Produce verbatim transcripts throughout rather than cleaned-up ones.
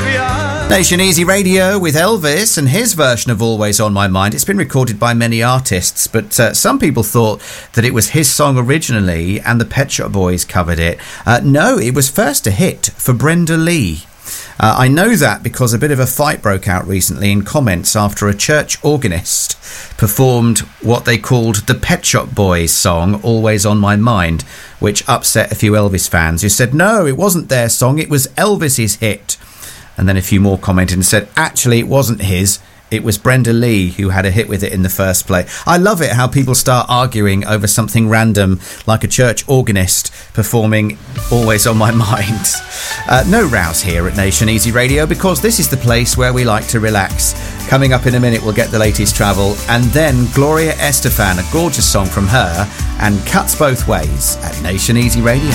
Nation Easy Radio with Elvis and his version of Always on My Mind. It's been recorded by many artists, but uh, some people thought that it was his song originally and the Pet Shop Boys covered it. Uh, no, it was first a hit for Brenda Lee. Uh, I know that because a bit of a fight broke out recently in comments after a church organist performed what they called the Pet Shop Boys song, Always on My Mind, which upset a few Elvis fans who said, no, it wasn't their song, it was Elvis's hit. And then a few more commented and said, actually, it wasn't his. It was Brenda Lee who had a hit with it in the first place. I love it how people start arguing over something random, like a church organist performing Always on My Mind. Uh, no rows here at Nation Easy Radio, because this is the place where we like to relax. Coming up in a minute, we'll get the latest travel, and then Gloria Estefan, a gorgeous song from her, and Cuts Both Ways at Nation Easy Radio.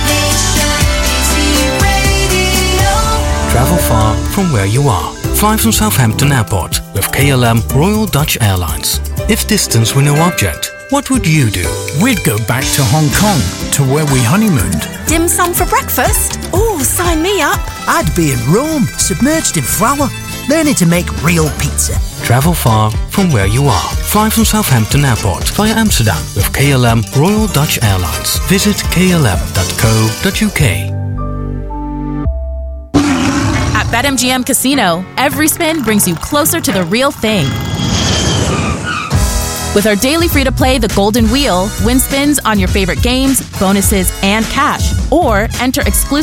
Travel far from where you are. Fly from Southampton Airport with K L M Royal Dutch Airlines. If distance were no object, what would you do? We'd go back to Hong Kong, to where we honeymooned. Dim sum for breakfast? Oh, sign me up. I'd be in Rome, submerged in flour, learning to make real pizza. Travel far from where you are. Fly from Southampton Airport via Amsterdam with K L M Royal Dutch Airlines. Visit k l m dot co dot u k. BetMGM Casino, every spin brings you closer to the real thing. With our daily free-to-play The Golden Wheel, win spins on your favorite games, bonuses, and cash. Or enter exclusive